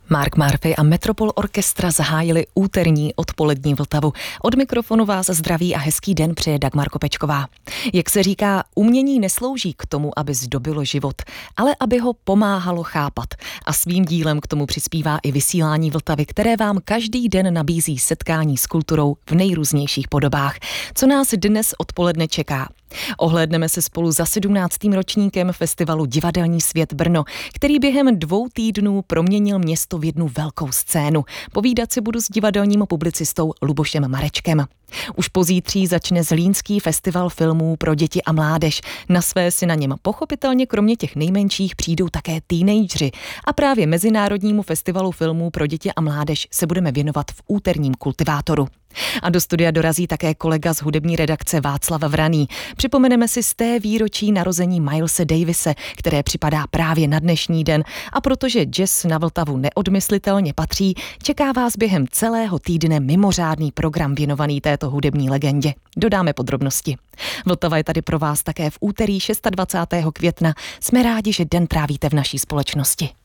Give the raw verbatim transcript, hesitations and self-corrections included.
Mark Murphy a Metropol Orchestra zahájili úterní odpolední Vltavu. Od mikrofonu vás zdraví a hezký den přeje Dagmar Kopečková. Jak se říká, umění neslouží k tomu, aby zdobilo život, ale aby ho pomáhalo chápat. A svým dílem k tomu přispívá i vysílání Vltavy, které vám každý den nabízí setkání s kulturou v nejrůznějších podobách. Co nás dnes odpoledne čeká? Ohlédneme se spolu za sedmnáctým ročníkem festivalu Divadelní svět Brno, který během dvou týdnů proměnil město v jednu velkou scénu. Povídat si budu s divadelním publicistou Lubošem Marečkem. Už pozítří začne Zlínský festival filmů pro děti a mládež. Na své si na něm pochopitelně kromě těch nejmenších přijdou také teenageři. A právě Mezinárodnímu festivalu filmů pro děti a mládež se budeme věnovat v úterním Kultivátoru. A do studia dorazí také kolega z hudební redakce Václav Vraný. Připomeneme si z té výročí narození Milese Davise, které připadá právě na dnešní den. A protože jazz na Vltavu neodmyslitelně patří, čeká vás během celého týdne mimořádný program věnovaný této hudební legendě. Dodáme podrobnosti. Vltava je tady pro vás také v úterý dvacátého šestého května. Jsme rádi, že den trávíte v naší společnosti.